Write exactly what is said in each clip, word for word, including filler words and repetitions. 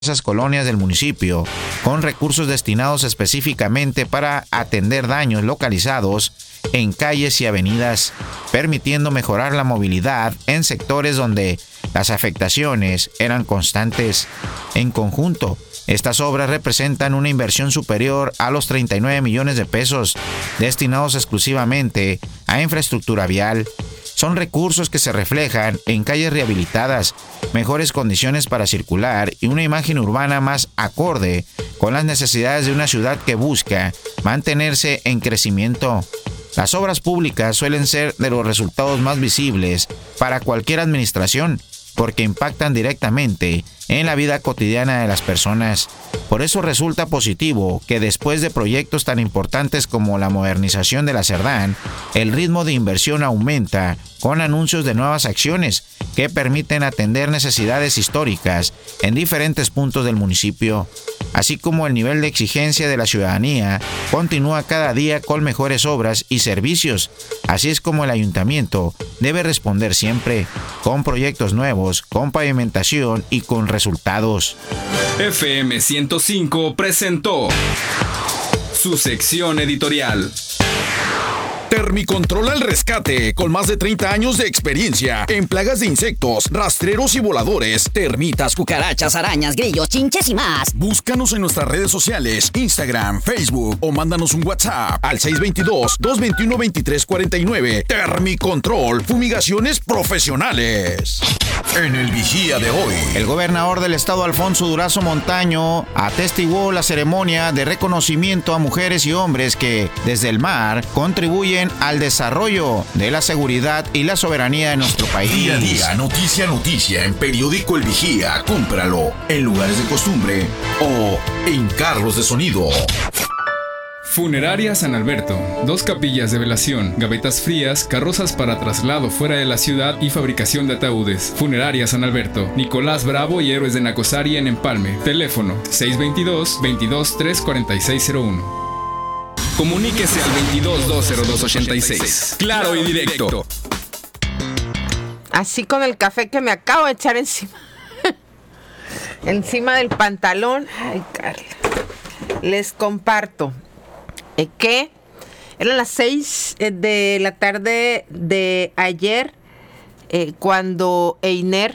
esas colonias del municipio, con recursos destinados específicamente para atender daños localizados en calles y avenidas, permitiendo mejorar la movilidad en sectores donde las afectaciones eran constantes. En conjunto, estas obras representan una inversión superior a los treinta y nueve millones de pesos, destinados exclusivamente a infraestructura vial. Son recursos que se reflejan en calles rehabilitadas, mejores condiciones para circular y una imagen urbana más acorde con las necesidades de una ciudad que busca mantenerse en crecimiento. Las obras públicas suelen ser de los resultados más visibles para cualquier administración, porque impactan directamente en la vida cotidiana de las personas. Por eso resulta positivo que después de proyectos tan importantes como la modernización de la Cerdán, el ritmo de inversión aumenta con anuncios de nuevas acciones que permiten atender necesidades históricas en diferentes puntos del municipio, así como el nivel de exigencia de la ciudadanía continúa cada día con mejores obras y servicios. Así es como el ayuntamiento debe responder siempre, con proyectos nuevos, con pavimentación y con resultados. F M ciento cinco presentó su sección editorial. Termicontrol al rescate, con más de treinta años de experiencia en plagas de insectos, rastreros y voladores, termitas, cucarachas, arañas, grillos, chinches y más. Búscanos en nuestras redes sociales, Instagram, Facebook o mándanos un WhatsApp al seis dos dos, dos dos uno, dos tres cuatro nueve. Termicontrol, fumigaciones profesionales. En el Vigía de hoy, el gobernador del estado, Alfonso Durazo Montaño, atestiguó la ceremonia de reconocimiento a mujeres y hombres que, desde el mar, contribuyen al desarrollo de la seguridad y la soberanía de nuestro país. Día a día, noticia a noticia, en Periódico El Vigía. Cómpralo en lugares de costumbre o en carros de sonido. Funeraria San Alberto. Dos capillas de velación, gavetas frías, carrozas para traslado fuera de la ciudad y fabricación de ataúdes. Funeraria San Alberto. Nicolás Bravo y Héroes de Nacosari en Empalme. Teléfono seis dos dos, veintidós, tres cuarenta y seis cero uno. Comuníquese al veintidós, dos cero dos, ochenta y seis. Claro y directo. Así con el café que me acabo de echar encima. Encima del pantalón. Ay, Carla. Les comparto eh, que eran las seis eh, de la tarde de ayer eh, cuando Einer,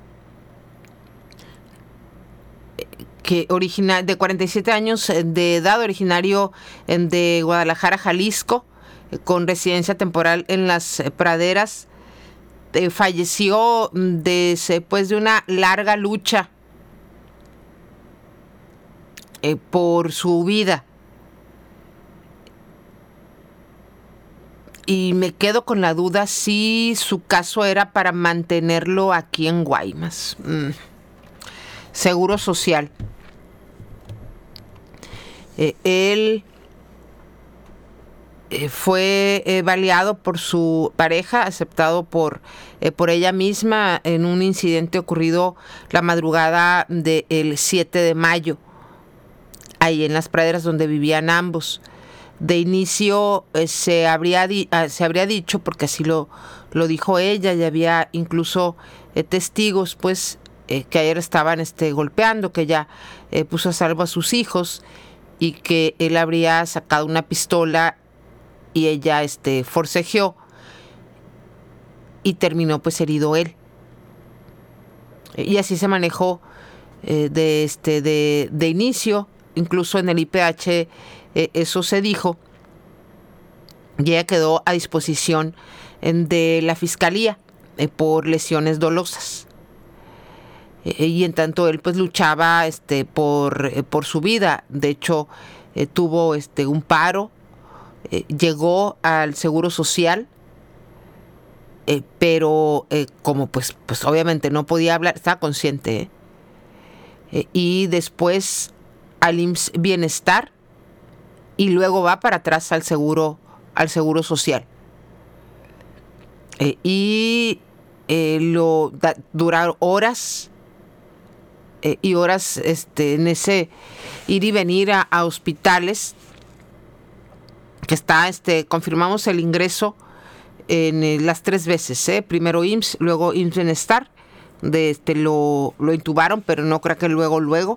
que origina, de cuarenta y siete años de edad, originario de Guadalajara, Jalisco, con residencia temporal en las praderas, eh, falleció después de una larga lucha eh, por su vida. Y me quedo con la duda si su caso era para mantenerlo aquí en Guaymas. Mm. Seguro Social. Eh, él eh, fue eh, baleado por su pareja, aceptado por, eh, por ella misma en un incidente ocurrido la madrugada del siete de mayo, ahí en las praderas donde vivían ambos. De inicio eh, se, habría di- eh, se habría dicho, porque así lo, lo dijo ella, y había incluso eh, testigos, pues, eh, que ayer estaban este, golpeando, que ella eh, puso a salvo a sus hijos, y que él habría sacado una pistola y ella este, forcejeó y terminó pues herido él. Y así se manejó eh, de, este, de, de inicio, incluso en el I P H eh, eso se dijo, y ella quedó a disposición eh, de la fiscalía eh, por lesiones dolosas. Y en tanto él pues luchaba este por, eh, por su vida. De hecho eh, tuvo este un paro, eh, llegó al Seguro Social, eh, pero eh, como pues pues obviamente no podía hablar, estaba consciente, ¿eh? Eh, y después al I M S S Bienestar, y luego va para atrás al seguro al Seguro Social, eh, y eh, lo da, durar horas Eh, y horas este, en ese ir y venir a, a hospitales, que está, este, confirmamos el ingreso en eh, las tres veces, ¿eh? Primero I M S S, luego I M S S Bienestar, de este lo, lo intubaron, pero no creo que luego, luego.